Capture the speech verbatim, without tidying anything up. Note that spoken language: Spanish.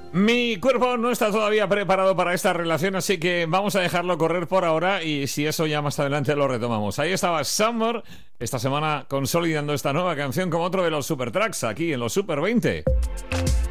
Mi cuerpo no está todavía preparado para esta relación, así que vamos a dejarlo correr por ahora y si eso ya más adelante lo retomamos. Ahí estaba Summer, esta semana consolidando esta nueva canción como otro de los super tracks aquí en los Super veinte.